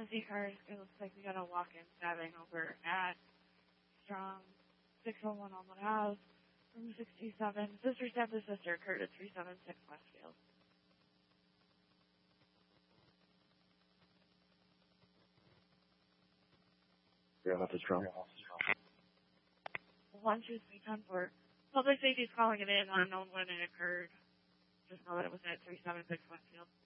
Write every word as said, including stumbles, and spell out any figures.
Empty cars. It looks like we got a walk-in stabbing over at Strong six oh one Almond House, room sixty-seven. Sister stabbed the sister, occurred at three seventy-six Westfield. Yeah, that's Strong. one two three ten four. Public safety is calling it in. Unknown when it occurred. Just know that it was at three seventy-six Westfield.